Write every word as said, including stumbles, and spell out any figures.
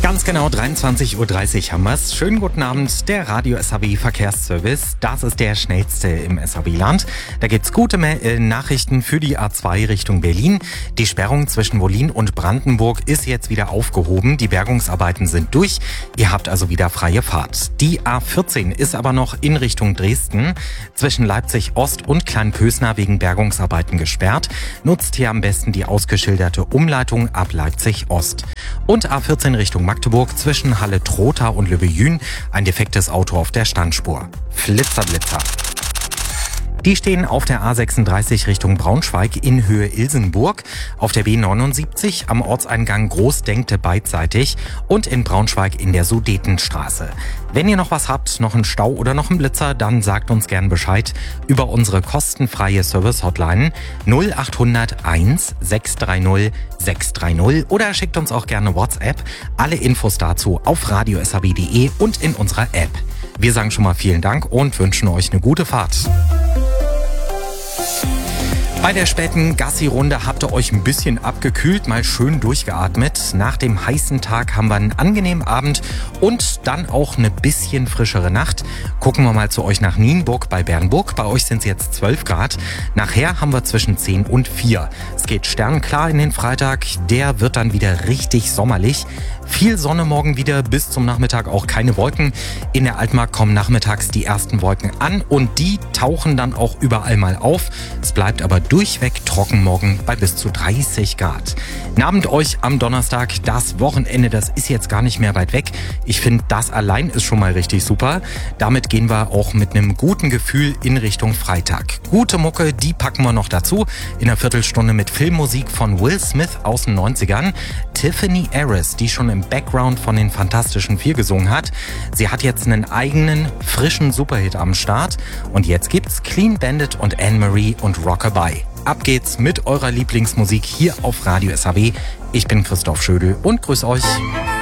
Ganz genau dreiundzwanzig Uhr dreißig haben wir's. Schönen guten Abend, der Radio S H B Verkehrsservice. Das ist der schnellste im S H B-Land. Da gibt's gute äh, Nachrichten für die A zwei Richtung Berlin. Die Sperrung zwischen Wollin und Brandenburg ist jetzt wieder aufgehoben. Die Bergungsarbeiten sind durch. Ihr habt also wieder freie Fahrt. Die A vierzehn ist aber noch in Richtung Dresden. Zwischen Leipzig Ost und Kleinpösner wegen Bergungsarbeiten gesperrt. Nutzt hier am besten die ausgeschilderte Umleitung ab Leipzig Ost. Und A vierzehn Richtung Magdeburg zwischen Halle-Trotha und Lübbejün ein defektes Auto auf der Standspur. Flitzer, Blitzer. Die stehen auf der A sechsunddreißig Richtung Braunschweig in Höhe Ilsenburg, auf der B neunundsiebzig am Ortseingang Großdenkte beidseitig und in Braunschweig in der Sudetenstraße. Wenn ihr noch was habt, noch einen Stau oder noch einen Blitzer, dann sagt uns gern Bescheid über unsere kostenfreie Service-Hotline null acht hundert eins sechs drei null sechs drei null oder schickt uns auch gerne WhatsApp. Alle Infos dazu auf radio s h b punkt d e und in unserer App. Wir sagen schon mal vielen Dank und wünschen euch eine gute Fahrt. Bei der späten Gassi-Runde habt ihr euch ein bisschen abgekühlt, mal schön durchgeatmet. Nach dem heißen Tag haben wir einen angenehmen Abend und dann auch eine bisschen frischere Nacht. Gucken wir mal zu euch nach Nienburg bei Bernburg. Bei euch sind es jetzt zwölf Grad. Nachher haben wir zwischen zehn und vier. Es geht sternklar in den Freitag. Der wird dann wieder richtig sommerlich. Viel Sonne morgen wieder, bis zum Nachmittag auch keine Wolken. In der Altmark kommen nachmittags die ersten Wolken an und die tauchen dann auch überall mal auf. Es bleibt aber durchweg trocken morgen bei bis zu dreißig Grad. Nabend euch am Donnerstag, das Wochenende, das ist jetzt gar nicht mehr weit weg. Ich finde, das allein ist schon mal richtig super. Damit gehen wir auch mit einem guten Gefühl in Richtung Freitag. Gute Mucke, die packen wir noch dazu. In einer Viertelstunde mit Filmmusik von Will Smith aus den neunzigern. Tiffany Harris, die schon im Background von den Fantastischen Vier gesungen hat. Sie hat jetzt einen eigenen, frischen Superhit am Start. Und jetzt gibt's Clean Bandit und Anne-Marie und Rockabye. Ab geht's mit eurer Lieblingsmusik hier auf Radio S H B. Ich bin Christoph Schödel und grüß euch.